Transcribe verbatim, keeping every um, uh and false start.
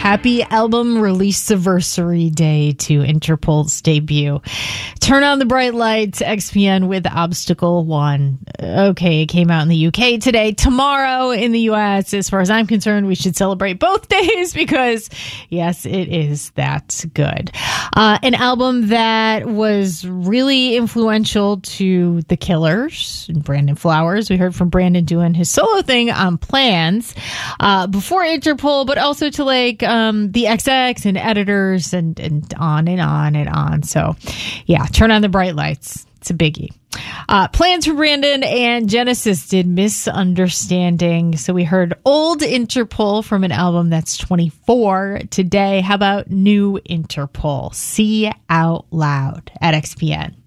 Happy album release anniversary day to Interpol's debut. Turn on the bright lights, X P N with Obstacle One. Okay, it came out in the U K today. Tomorrow in the U S, as far as I'm concerned, we should celebrate both days because, yes, it is that good. Uh, an album that was really influential to The Killers and Brandon Flowers. We heard from Brandon doing his solo thing on Plans uh, before Interpol, but also to like um, the X X and Editors and, and on and on and on. So, yeah, turn on the bright lights. It's a biggie. Uh, Plans for Brandon and Genesis did Misunderstanding. So we heard old Interpol from an album that's twenty-four today. How about new Interpol? See Out Loud at X P N.